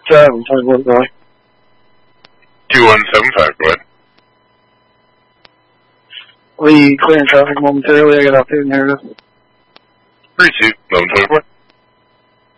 2175, go ahead. 2175, go ahead. We clearing traffic momentarily. I got out there and there it is. 32, 1124.